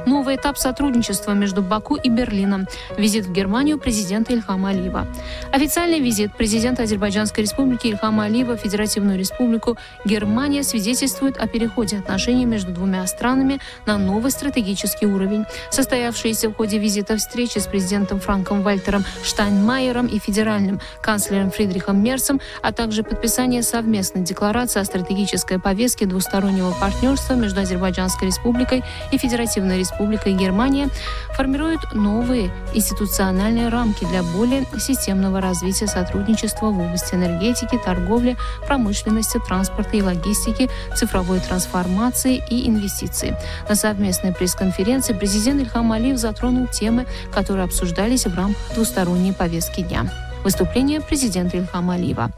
Новый этап сотрудничества между Баку и Берлином. Визит в Германию президента Ильхама Алиева. Официальный визит президента Азербайджанской республики Ильхама Алиева в Федеративную республику Германия свидетельствует о переходе отношений между двумя странами на новый стратегический уровень. Состоявшиеся в ходе визита встречи с президентом Франком Вальтером Штайнмайером и федеральным канцлером Фридрихом Мерцем, а также подписание совместной декларации о стратегической повестке двустороннего партнерства между Азербайджанской республикой и Федеративной республикой Германия формируют новые институциональные рамки для более системного развития сотрудничества в области энергетики, торговли, промышленности, транспорта и логистики, цифровой трансформации и инвестиций. На совместной пресс-конференции президент Ильхам Алиев затронул темы, которые обсуждались в рамках двусторонней повестки дня. Выступление президента Ильхама Алиева.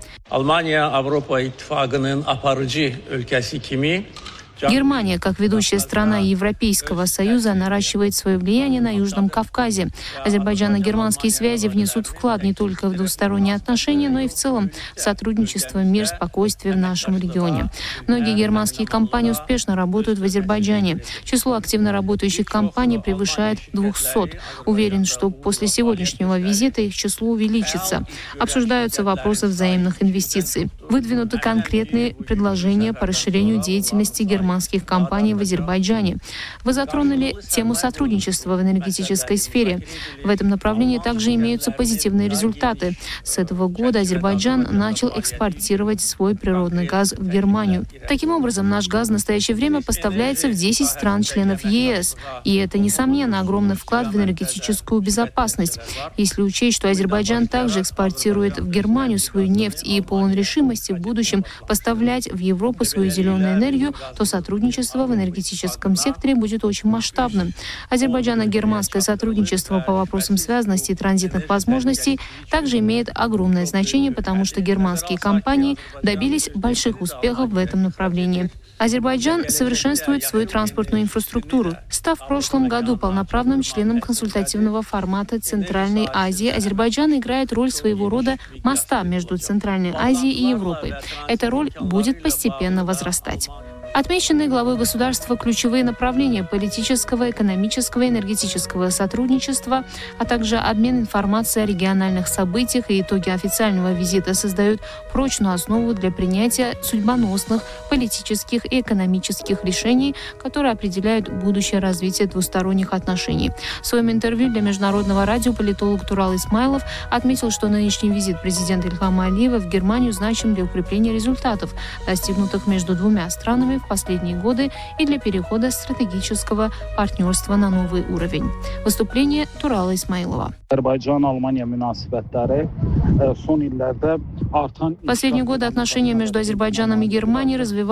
Германия, как ведущая страна Европейского Союза, наращивает свое влияние на Южном Кавказе. Азербайджано-германские связи внесут вклад не только в двусторонние отношения, но и в целом в сотрудничество, мир, спокойствие в нашем регионе. Многие германские компании успешно работают в Азербайджане. Число активно работающих компаний превышает 200. Уверен, что после сегодняшнего визита их число увеличится. Обсуждаются вопросы взаимных инвестиций. Выдвинуты конкретные предложения по расширению деятельности германских компаний в Азербайджане. Вы затронули тему сотрудничества в энергетической сфере. В этом направлении также имеются позитивные результаты. С этого года Азербайджан начал экспортировать свой природный газ в Германию. Таким образом, наш газ в настоящее время поставляется в 10 стран-членов ЕС. И это, несомненно, огромный вклад в энергетическую безопасность. Если учесть, что Азербайджан также экспортирует в Германию свою нефть и полон решимости в будущем поставлять в Европу свою зеленую энергию, то сотрудничество в энергетическом секторе будет очень масштабным. Азербайджано-германское сотрудничество по вопросам связанности и транзитных возможностей также имеет огромное значение, потому что германские компании добились больших успехов в этом направлении. Азербайджан совершенствует свою транспортную инфраструктуру. Став в прошлом году полноправным членом консультативного формата Центральной Азии, Азербайджан играет роль своего рода моста между Центральной Азией и Европой. Эта роль будет постепенно возрастать. Отмечены главой государства ключевые направления политического, экономического и энергетического сотрудничества, а также обмен информацией о региональных событиях и итоги официального визита создают прочную основу для принятия судьбоносных политических и экономических решений, которые определяют будущее развитие двусторонних отношений. В своем интервью для Международного радио политолог Турал Исмайлов отметил, что нынешний визит президента Ильхама Алиева в Германию значим для укрепления результатов, достигнутых между двумя странами в последние годы и для перехода стратегического партнерства на новый уровень. Выступление Турала Исмайлова. В последние годы отношения между Азербайджаном и Германией развиваются